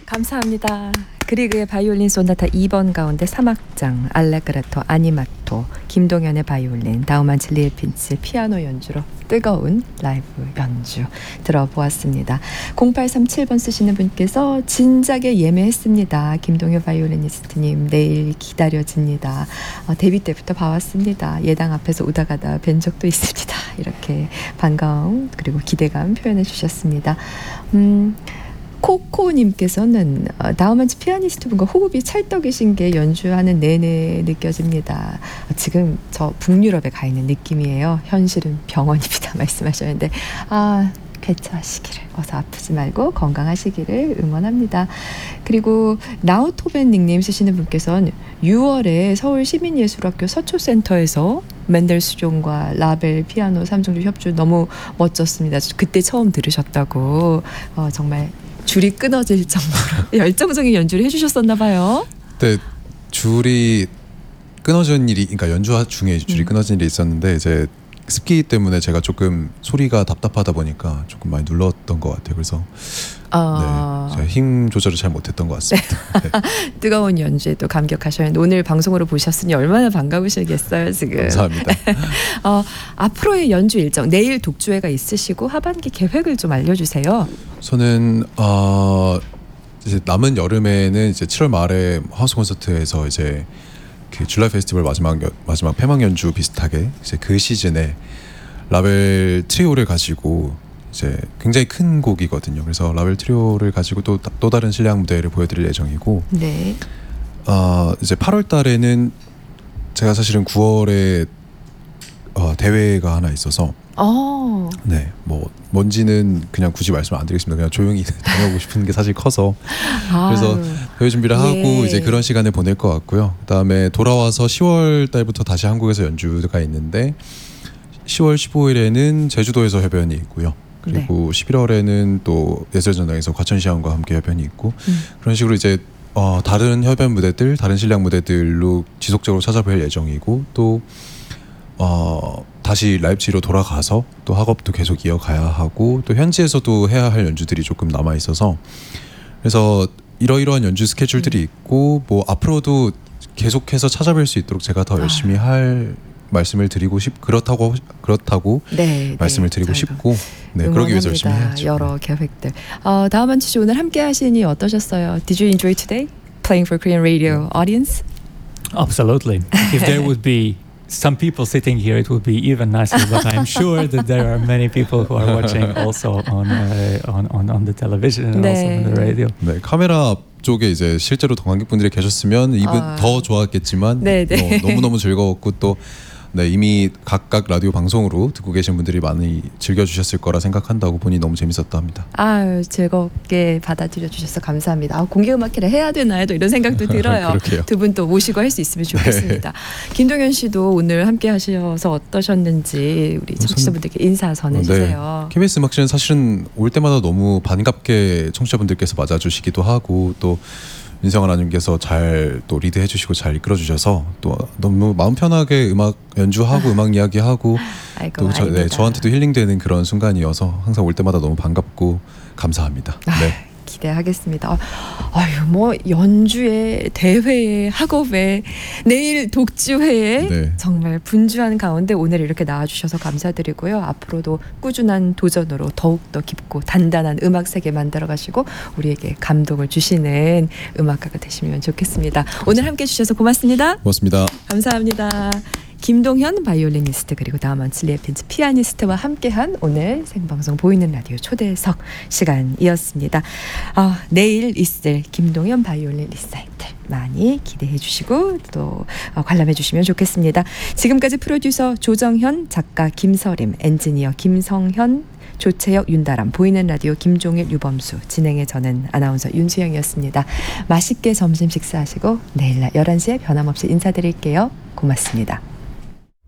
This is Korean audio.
감사합니다. 그리그의 바이올린 소나타 2번 가운데 3악장, 알레그레토, 아니마토, 김동현의 바이올린, 다우만치 리에핀츠 피아노 연주로 뜨거운 라이브 연주 들어보았습니다. 0837번 쓰시는 분께서 진작에 예매했습니다. 김동현 바이올리니스트님 내일 기다려집니다. 데뷔 때부터 봐왔습니다. 예당 앞에서 오다 가다 뵌 적도 있습니다. 이렇게 반가움 그리고 기대감 표현해 주셨습니다. 코코님께서는 다우만치 피아니스트분과 호흡이 찰떡이신 게 연주하는 내내 느껴집니다. 지금 저 북유럽에 가 있는 느낌이에요. 현실은 병원입니다. 말씀하셨는데 쾌차하시기를, 어서 아프지 말고 건강하시기를 응원합니다. 그리고 나우토벤 닉네임 쓰시는 분께서는 6월에 서울 시민예술학교 서초센터에서 멘델스존과 라벨 피아노 3중주 협주 너무 멋졌습니다. 그때 처음 들으셨다고. 정말 줄이 끊어질 정도로 열정적인 연주를 해주셨었나 봐요. 네, 줄이 끊어진 일이, 그러니까 연주 중에 줄이 끊어진 일이 있었는데 이제 습기 때문에 제가 조금 소리가 답답하다 보니까 조금 많이 눌렀던 것 같아요. 그래서 네, 제가 힘 조절을 잘 못했던 것 같습니다. 네. 뜨거운 연주에 또 감격하셨는데 오늘 방송으로 보셨으니 얼마나 반가우시겠어요 지금. 감사합니다. 앞으로의 연주 일정, 내일 독주회가 있으시고 하반기 계획을 좀 알려주세요. 저는 이제 남은 여름에는 이제 7월 말에 하우스 콘서트에서 이제 그 줄라이 페스티벌 마지막 폐막 연주 비슷하게 이제 그 시즌에 라벨 트리오를 가지고 이제 굉장히 큰 곡이거든요. 그래서 라벨 트리오를 가지고 또 다른 실력 무대를 보여드릴 예정이고, 네. 이제 8월 달에는 제가 사실은 9월에 대회가 하나 있어서 네, 뭐 뭔지는 그냥 굳이 말씀 안 드리겠습니다. 그냥 조용히 다녀오고 싶은 게 사실 커서 그래서 대회 준비를 하고 이제 그런 시간을 보낼 것 같고요. 그다음에 돌아와서 10월 달부터 다시 한국에서 연주가 있는데 10월 15일에는 제주도에서 협연이 있고요. 그리고 11월에는 또 예술전당에서 과천시향과 함께 협연이 있고 그런 식으로 이제 다른 협연 무대들, 다른 실력 무대들로 지속적으로 찾아뵐 예정이고 또 다시 라이프치히로 돌아가서 또 학업도 계속 이어가야 하고 또 현지에서도 해야 할 연주들이 조금 남아 있어서 그래서 이러이러한 연주 스케줄들이 있고 뭐 앞으로도 계속해서 찾아뵐 수 있도록 제가 더 열심히 할 말씀을 드리고 그렇다고 네, 말씀을 드리고 싶고 그러기 위해서 열심히 해야죠. 여러 계획들. 다우만치 씨 오늘 함께 하시니 어떠셨어요? Did you enjoy today playing for Korean radio audience? Absolutely. If there would be some people sitting here, it would be even nicer. But I'm sure that there are many people who are watching also on the television and also on the radio. 네, 카메라 쪽에 이제 실제로 관객분들이 계셨으면 이분 더 좋았겠지만 너무너무 즐거웠고 또 이미 각각 라디오 방송으로 듣고 계신 분들이 많이 즐겨주셨을 거라 생각한다고 보니 너무 재밌었다 합니다. 즐겁게 받아들여 주셔서 감사합니다. 공개음악회를 해야 되나요? 또 이런 생각도 들어요. 두 분 또 모시고 할 수 있으면 좋겠습니다. 김동현 씨도 오늘 함께 하셔서 어떠셨는지 우리 청취자분들께 인사 전해주세요. KBS 음악실은 사실은 올 때마다 너무 반갑게 청취자분들께서 맞아주시기도 하고 또 윤성환 아님께서 잘 또 리드해 주시고 잘 이끌어 주셔서 또 너무 마음 편하게 음악 연주하고 음악 이야기하고 또 저한테도 힐링되는 그런 순간이어서 항상 올 때마다 너무 반갑고 감사합니다. 네. 기대하겠습니다. 뭐 연주회, 대회에, 학업에, 내일 독주회에 정말 분주한 가운데 오늘 이렇게 나와주셔서 감사드리고요. 앞으로도 꾸준한 도전으로 더욱더 깊고 단단한 음악 세계 만들어가시고 우리에게 감동을 주시는 음악가가 되시면 좋겠습니다. 오늘 함께 해주셔서 고맙습니다. 고맙습니다. 감사합니다. 김동현 바이올리니스트 그리고 다우만치 리에핀츠 피아니스트와 함께한 오늘 생방송 보이는 라디오 초대석 시간이었습니다. 내일 있을 김동현 바이올린 리사이틀 많이 기대해 주시고 또 관람해 주시면 좋겠습니다. 지금까지 프로듀서 조정현, 작가 김서림, 엔지니어 김성현, 조채혁, 윤다람, 보이는 라디오 김종일, 유범수, 진행의 저는 아나운서 윤수영이었습니다. 맛있게 점심 식사하시고 내일 낮 11시에 변함없이 인사드릴게요. 고맙습니다.